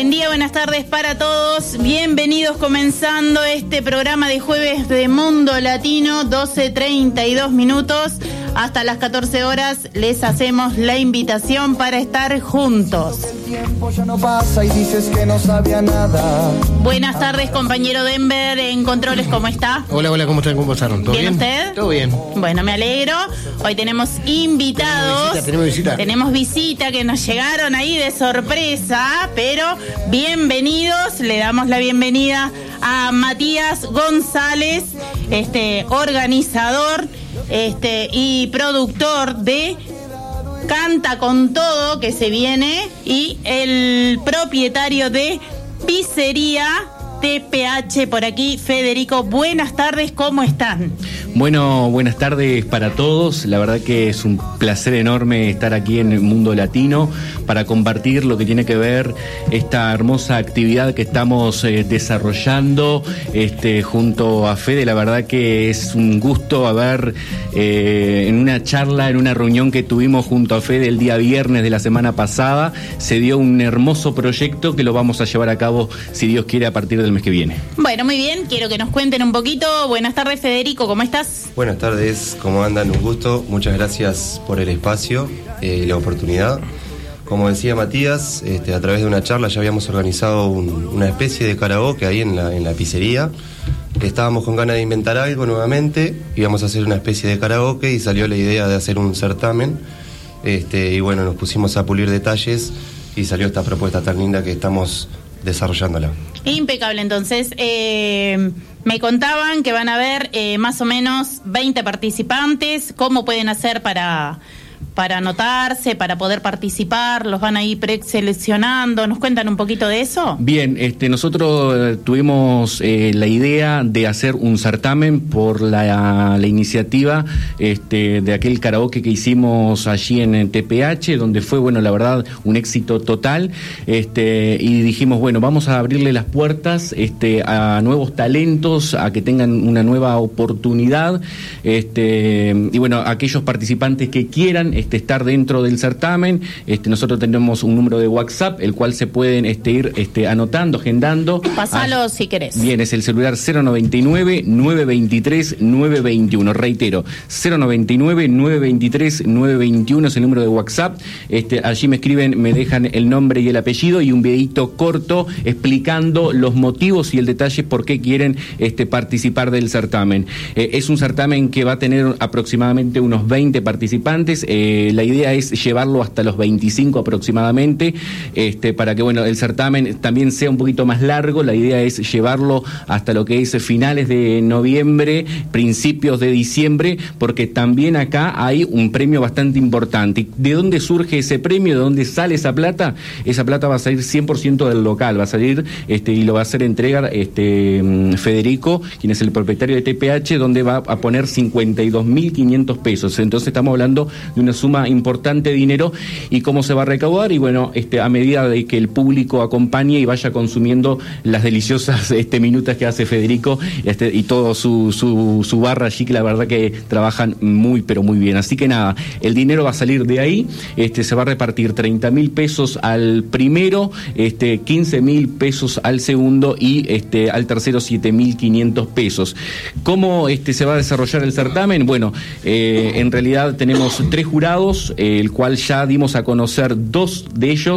Buen día, buenas tardes para todos. Bienvenidos comenzando este programa de jueves de Mundo Latino, 12:32 minutos. Hasta las 14 horas les hacemos la invitación para estar juntos. El tiempo ya no pasa y dices que no sabía nada. Buenas tardes, compañero Denver en Controles, ¿cómo está? Hola, ¿cómo están? ¿Cómo pasaron? ¿Todo bien? ¿Usted? Todo bien. Bueno, me alegro. Hoy tenemos invitados. Tenemos visita que nos llegaron ahí de sorpresa, pero bienvenidos. Le damos la bienvenida a Matías González, organizador y productor de Canta con Todo, que se viene, y el propietario de Pizzería TPH por aquí. Federico, buenas tardes, ¿cómo están? Bueno, buenas tardes para todos. La verdad que es un placer enorme estar aquí en el Mundo Latino para compartir lo que tiene que ver esta hermosa actividad que estamos desarrollando junto a Fede. La verdad que es un gusto haber en una charla, en una reunión que tuvimos junto a Fede el día viernes de la semana pasada, se dio un hermoso proyecto que lo vamos a llevar a cabo, si Dios quiere, a partir del mes que viene. Bueno, muy bien, quiero que nos cuenten un poquito. Buenas tardes, Federico, ¿cómo estás? Buenas tardes, ¿cómo andan? Un gusto, muchas gracias por el espacio y la oportunidad. Como decía Matías, a través de una charla ya habíamos organizado una especie de karaoke ahí en la pizzería. Estábamos con ganas de inventar algo nuevamente, íbamos a hacer una especie de karaoke y salió la idea de hacer un certamen. Y bueno, nos pusimos a pulir detalles y salió esta propuesta tan linda que estamos desarrollándola. Impecable, entonces. Me contaban que van a haber más o menos 20 participantes. ¿Cómo pueden hacer para anotarse, para poder participar? ¿Los van a ir preseleccionando? ¿Nos cuentan un poquito de eso? Bien, nosotros tuvimos la idea de hacer un certamen por la iniciativa de aquel karaoke que hicimos allí en TPH, donde fue, bueno, la verdad, un éxito total, y dijimos, bueno, vamos a abrirle las puertas a nuevos talentos, a que tengan una nueva oportunidad, y bueno, aquellos participantes que quieran estar dentro del certamen, nosotros tenemos un número de WhatsApp, el cual se pueden ir anotando, agendando. Pasalo si querés. Bien, es el celular 099-923-921. Reitero, 099-923-921 es el número de WhatsApp. Allí me escriben, me dejan el nombre y el apellido y un videito corto explicando los motivos y el detalle por qué quieren participar del certamen. Es un certamen que va a tener aproximadamente unos 20 participantes. La idea es llevarlo hasta los 25 aproximadamente, para que, bueno, el certamen también sea un poquito más largo. La idea es llevarlo hasta lo que es finales de noviembre, principios de diciembre, porque también acá hay un premio bastante importante. ¿De dónde surge ese premio? ¿De dónde sale esa plata? Esa plata va a salir 100% del local, va a salir y lo va a hacer entregar Federico, quien es el propietario de TPH, donde va a poner 52.500 pesos. Entonces estamos hablando de una suma importante de dinero. ¿Y cómo se va a recaudar? Y bueno, a medida de que el público acompañe y vaya consumiendo las deliciosas minutas que hace Federico y todo su barra allí, que la verdad que trabajan muy, pero muy bien. Así que nada, el dinero va a salir de ahí, se va a repartir 30.000 pesos al primero, 15.000 pesos al segundo y al tercero 7.500 pesos. ¿Cómo se va a desarrollar el certamen? Bueno, en realidad tenemos 3 jurados, el cual ya dimos a conocer 2 de ellos.